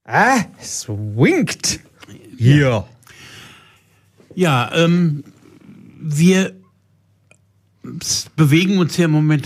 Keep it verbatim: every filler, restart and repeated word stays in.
Ah, swingt. Hier. Ja, ähm, wir bewegen uns ja im Moment